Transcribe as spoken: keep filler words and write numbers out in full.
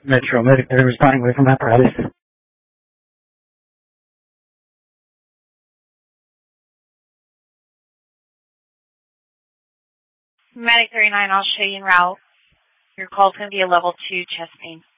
Metro Medic responding away from apparatus. Medic thirty-nine, I'll show you en route. Your call's going to be a level two chest pain.